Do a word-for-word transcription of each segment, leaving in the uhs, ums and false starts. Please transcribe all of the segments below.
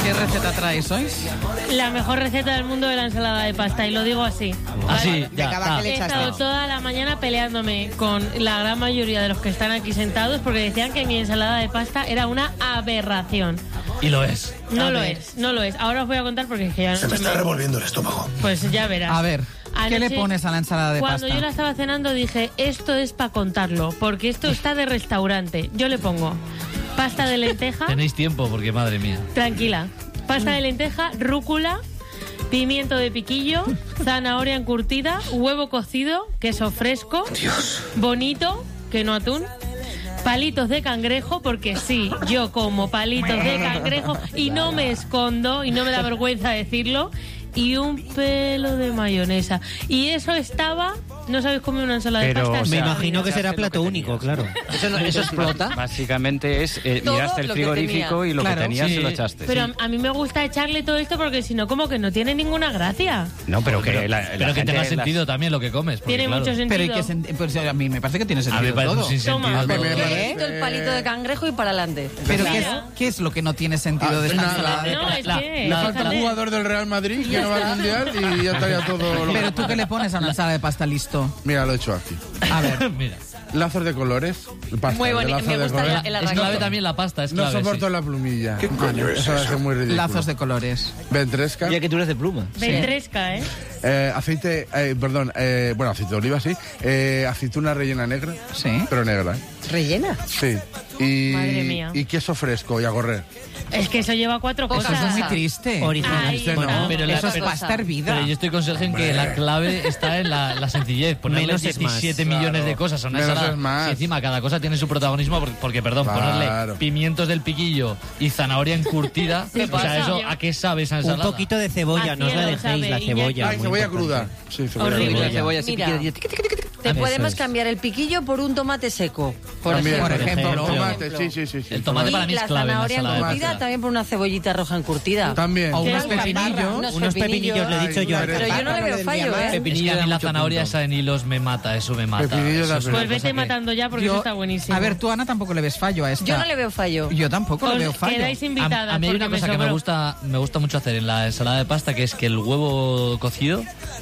¿Qué receta traes hoy? La mejor receta del mundo de la ensalada de pasta, y lo digo así. Así, ¿vale? ya, Venga, He estado toda la mañana peleándome con la gran mayoría de los que están aquí sentados porque decían que mi ensalada de pasta era una aberración. Y lo es. No lo es, no lo es. Ahora os voy a contar porque es que ya no... Se me está revolviendo el estómago. Pues ya verás. A ver, ¿qué Anoche, le pones a la ensalada de Cuando pasta? yo la estaba cenando dije, esto es para contarlo, porque esto está de restaurante. Yo le pongo pasta de lenteja... Tenéis tiempo, porque madre mía. Tranquila. Pasta de lenteja, rúcula, pimiento de piquillo, zanahoria encurtida, huevo cocido, queso fresco, Dios. bonito, que no atún, palitos de cangrejo, porque sí, yo como palitos de cangrejo y no me escondo y no me da vergüenza decirlo, y un pelo de mayonesa. Y eso estaba... ¿No sabéis comer una ensalada Pero, de pasta? o Me sea, imagino que ya será sé lo plato que único, tenías. claro. ¿Eso, no, ¿Eso explota? Básicamente es, eh, Todo miraste el lo que frigorífico tenía. y lo Claro, que tenías sí. se lo echaste. Pero a, a mí me gusta echarle todo esto porque si no, como que no tiene ninguna gracia. No, pero que Pero, la, la pero que gente tenga las- sentido también lo que comes. porque, Tiene claro, mucho sentido. Pero ¿y qué sen- pues a mí me parece que tiene A mí me sentido parece un todo. sinsentido. Toma. todo. ¿Qué? El palito de cangrejo y para adelante. Pero ¿qué es, Claro. ¿qué es lo que no tiene sentido Ah, de esta nada. ensalada de No, pasta? es la- que... Le falta un fíjate. jugador del Real Madrid que no va al Mundial y ya estaría todo... lo- Pero tú, ¿qué le pones a una ensalada de pasta listo? Mira, lo he hecho aquí. A ver, Mira, Lazos de colores. Pasta, Muy de bonito, lazos me de gusta colores. el es arranque. clave también la pasta, es No clave. soporto sí. la plumilla. ¿Qué coño es Eso va a eso? ser muy ridículo. lazos de colores. Ventresca. Ya que tú eres de pluma. Ventresca, ¿eh? Eh, aceite, eh, perdón, eh, bueno, aceite de oliva, sí. Eh, aceituna rellena negra. Sí. Pero negra, ¿eh? ¿Rellena? Sí. Y, Madre mía. y queso fresco y a correr. Es que eso lleva cuatro Poca cosas. Eso es muy cosa. triste. Original. Ahí Este está. no. Pero la- Eso es pero- pasta hervida. Pero yo estoy con Sergio en que la clave está en la, la sencillez. Ponerle Menos es más. diecisiete millones Claro. de cosas a una Menos ensalada. es más. Y encima cada cosa tiene su protagonismo porque, porque, perdón, Claro. ponerle pimientos del piquillo y zanahoria encurtida. ¿Qué O sea, pasa? eso, ¿a qué sabe esa Un ensalada? poquito de cebolla, no os la Cielo dejéis, sabe, la Iñaki. cebolla. Ay, muy cebolla importante. cruda. Sí, cebolla Horrible. cruda. Cebolla así Mira. piquilla, tic, tic, tic, tic. Te Eso podemos es. cambiar el piquillo por un tomate seco, por También. ejemplo. Por ejemplo. Tomate, sí, sí, sí. sí. El tomate Y para mí es la clave en la zanahoria ensalada de encurtida pasta. también por una cebollita roja encurtida. También. O unos Qué pepinillos. unos Unos pepinillos, le he dicho Ay, yo. pero Pero yo no le veo fallo, Es ¿eh? Pepinillo que a da mí la mucho zanahoria punto. esa en hilos me mata, eso me mata. Pepinillo Eso da es pena. una Pues cosa vete que- matando ya porque Yo- eso está buenísimo. A ver, tú, Ana, tampoco le ves fallo a esta. Yo no le veo fallo. Yo tampoco le Os veo fallo. quedáis A, invitadas a mí hay porque una cosa me que me sobró. gusta, me gusta mucho hacer en la ensalada de pasta, que es que el huevo cocido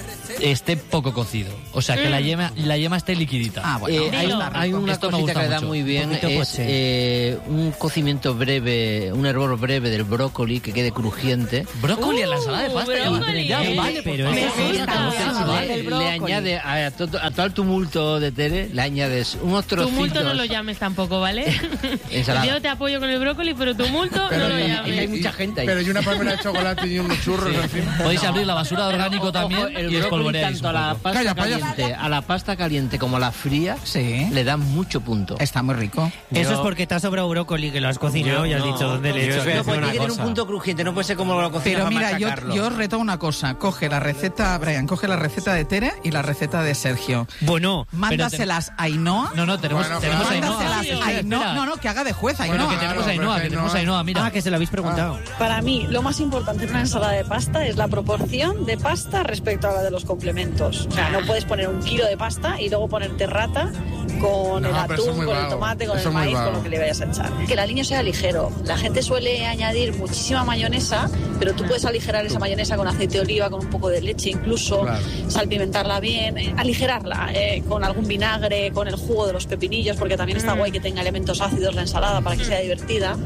esté poco cocido. O sea, que la yema, la yema esté liquidita. Ah, bueno. Eh, hay, Dilo. hay una Esto me cosita gusta que da mucho. muy bien, Un poquito es poché. eh, un cocimiento breve, un hervor breve del brócoli que quede crujiente. Brócoli en la ensalada de pasta. ya- brócoli, ya, ¿eh? vale, Pero por eso favor. sí, gusta. Estamos Ah, en- vale. Le, el brócoli. añade a, to- a todo el tumulto de Tere, le añades unos trocitos. Tumulto no lo llames tampoco, ¿vale? Ensalada. Yo te apoyo con el brócoli, pero tumulto no lo y- llames. hay mucha gente ahí. Pero y una palmera de chocolate y unos churros encima. Podéis abrir la basura de orgánico Ojo, también el y brócoli espolvoreáis tanto a un la poco. pasta Calla, payaso. caliente, a la pasta caliente como a la fría, Sí. le dan mucho punto. Está muy rico. Eso Yo- es porque te ha sobrado brócoli, que lo has cocinado Yo y has no. dicho dónde le Yo he os voy a hecho. No, pues una tiene que tener un cosa. punto crujiente, no puede ser como lo cocinas Pero para mira, yo, machacarlo. yo reto una cosa. Coge la receta, Brian, coge la receta de Tere y la receta de Sergio. Bueno, Mándaselas a Ainhoa. No, no, tenemos, Bueno, tenemos a claro. Ainhoa. Mándaselas Espera, a Ainhoa. espera. No, no, que haga de juez, Bueno, Ainhoa. que tenemos a Claro, Ainhoa, que pero tenemos a no- Ainhoa, mira. ah, que se lo habéis preguntado. Para mí, lo más importante en una ensalada de pasta es la proporción de pasta respecto a la de los complementos. O sea, no puedes poner un kilo de pasta y luego ponerte rata con No, el pero eso es atún, muy con el vago. tomate, con Eso el es muy maíz, con vago. lo que le vayas a echar. Que el aliño sea ligero. La gente suele añadir muchísima mayonesa, pero tú puedes aligerar esa mayonesa con aceite de oliva, con un poco de leche incluso, Claro. salpimentarla bien, eh, aligerarla eh, con algún vinagre, con el jugo de los pepinillos, porque también está guay que tenga elementos ácidos la ensalada para que sea divertida.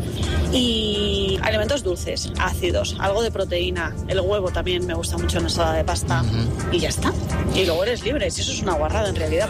Y elementos dulces, ácidos, algo de proteína. El huevo también me gusta mucho en la ensalada de pasta. Y ya está. Y luego eres libre, si eso es una guarrada en realidad.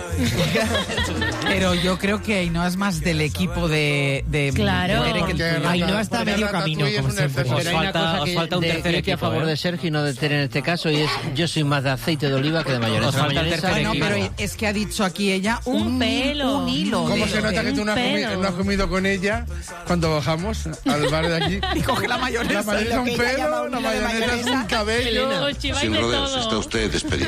Pero yo creo que Ainhoa es más del equipo de, de Claro. de Tere que el Porque tuyo. Ainhoa rata- está porque medio ratatouille camino, es como un siempre. exceso. Pero hay una falta- cosa os que falta un de- tercer que estoy a equipo, favor ¿eh? de Sergio y no de Tere en este caso, y es yo soy más de aceite de oliva que de mayonesa. Os falta el Mayonesa- tercer Bueno, equipo. pero es que ha dicho aquí ella Un un, pelo. un hilo. ¿Cómo de- se nota que tú no has, Un comido, pelo. no has comido con ella cuando bajamos al bar de aquí? Y coge la mayonesa. La mayonesa Lo un que ella llama pelo, un la hilo de mayonesa es un mayonesa. cabello. Os chiváis Sin de rodeos, está todo. usted despedido.